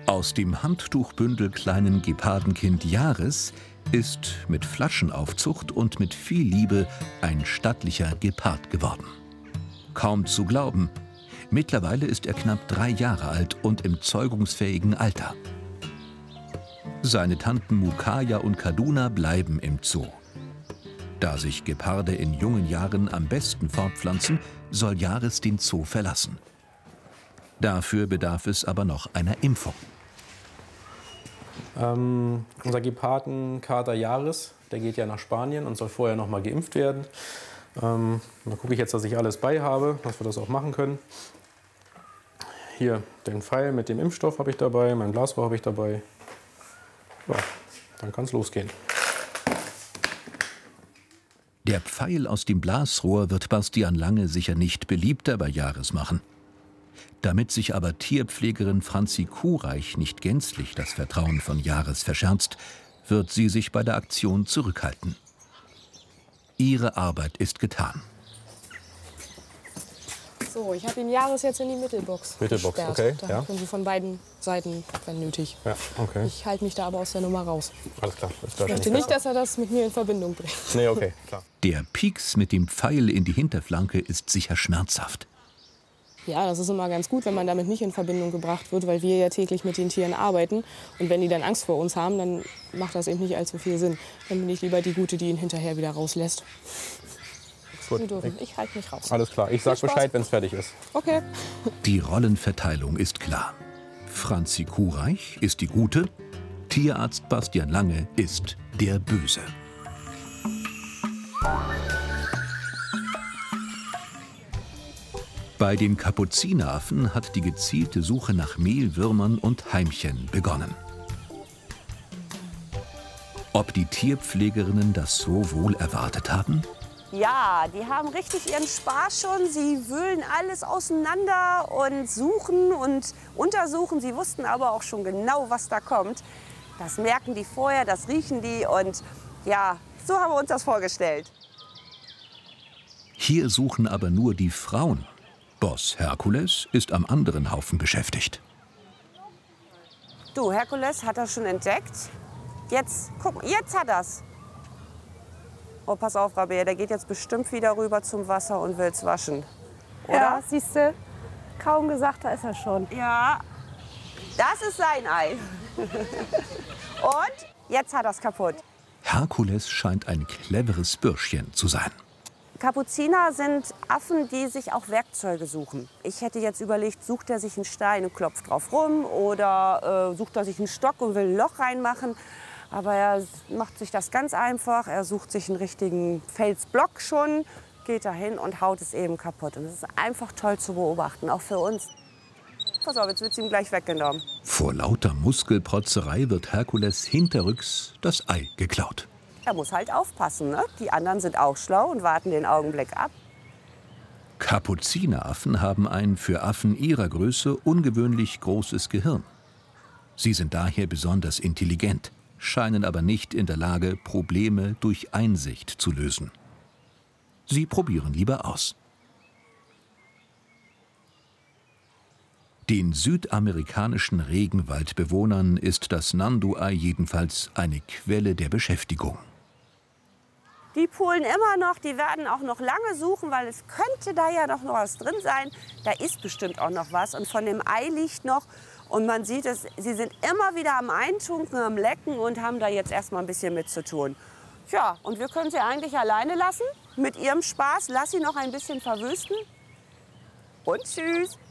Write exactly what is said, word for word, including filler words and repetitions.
Aus dem Handtuchbündel kleinen Gepardenkind Jares ist mit Flaschenaufzucht und mit viel Liebe ein stattlicher Gepard geworden. Kaum zu glauben, mittlerweile ist er knapp drei Jahre alt und im zeugungsfähigen Alter. Seine Tanten Mukaya und Kaduna bleiben im Zoo. Da sich Geparde in jungen Jahren am besten fortpflanzen, soll Jares den Zoo verlassen. Dafür bedarf es aber noch einer Impfung. Ähm, unser Gepardenkater Jares, der geht ja nach Spanien und soll vorher noch mal geimpft werden. Ähm, da gucke ich jetzt, dass ich alles bei habe, dass wir das auch machen können. Hier den Pfeil mit dem Impfstoff habe ich dabei, mein Blasrohr habe ich dabei. Ja, dann kann es losgehen. Der Pfeil aus dem Blasrohr wird Bastian Lange sicher nicht beliebter bei Jares machen. Damit sich aber Tierpflegerin Franzi Kuhreich nicht gänzlich das Vertrauen von Jares verscherzt, wird sie sich bei der Aktion zurückhalten. Ihre Arbeit ist getan. So, ich habe ihn Jares jetzt in die Mittelbox Mittelbox, gesperrt. okay. Da Ja. können Sie von beiden Seiten, wenn nötig. Ja, okay. Ich halte mich da aber aus der Nummer raus. Alles klar. Das Ich möchte nicht, dass er das mit mir in Verbindung bringt. Nee, okay, klar. Der Pieks mit dem Pfeil in die Hinterflanke ist sicher schmerzhaft. Ja, das ist immer ganz gut, wenn man damit nicht in Verbindung gebracht wird, weil wir ja täglich mit den Tieren arbeiten. Und wenn die dann Angst vor uns haben, dann macht das eben nicht allzu viel Sinn. Dann bin ich lieber die Gute, die ihn hinterher wieder rauslässt. Gut. Sie dürfen. Ich halte mich raus. Alles klar. Ich sag Bescheid, wenn es fertig ist. Okay. Die Rollenverteilung ist klar. Franzi Kuhreich ist die Gute, Tierarzt Bastian Lange ist der Böse. Bei den Kapuzineraffen hat die gezielte Suche nach Mehlwürmern und Heimchen begonnen. Ob die Tierpflegerinnen das so wohl erwartet haben? Ja, die haben richtig ihren Spaß schon. Sie wühlen alles auseinander und suchen und untersuchen. Sie wussten aber auch schon genau, was da kommt. Das merken die vorher, das riechen die und ja, so haben wir uns das vorgestellt. Hier suchen aber nur die Frauen. Boss Herkules ist am anderen Haufen beschäftigt. Du, Herkules hat das schon entdeckt. Jetzt, guck, jetzt hat er's. Oh, pass auf, Rabea, der geht jetzt bestimmt wieder rüber zum Wasser und will's waschen. Oder? Ja, siehst du, kaum gesagt, da ist er schon. Ja, das ist sein Ei. Und jetzt hat er's kaputt. Herkules scheint ein cleveres Bürschchen zu sein. Kapuziner sind Affen, die sich auch Werkzeuge suchen. Ich hätte jetzt überlegt, sucht er sich einen Stein und klopft drauf rum oder äh, sucht er sich einen Stock und will ein Loch reinmachen. Aber er macht sich das ganz einfach. Er sucht sich einen richtigen Felsblock schon, geht dahin und haut es eben kaputt. Und das ist einfach toll zu beobachten, auch für uns. Pass auf, jetzt wird es ihm gleich weggenommen. Vor lauter Muskelprotzerei wird Herkules hinterrücks das Ei geklaut. Er muss halt aufpassen, ne? Die anderen sind auch schlau und warten den Augenblick ab. Kapuzineraffen haben ein für Affen ihrer Größe ungewöhnlich großes Gehirn. Sie sind daher besonders intelligent, scheinen aber nicht in der Lage, Probleme durch Einsicht zu lösen. Sie probieren lieber aus. Den südamerikanischen Regenwaldbewohnern ist das Nandu-Ei jedenfalls eine Quelle der Beschäftigung. Die poolen immer noch, die werden auch noch lange suchen, weil es könnte da ja noch was drin sein. Da ist bestimmt auch noch was und von dem Ei liegt noch. Und man sieht es, sie sind immer wieder am Eintunken, am Lecken und haben da jetzt erstmal ein bisschen mit zu tun. Tja, und wir können sie eigentlich alleine lassen mit ihrem Spaß. Lass sie noch ein bisschen verwüsten. Und tschüss.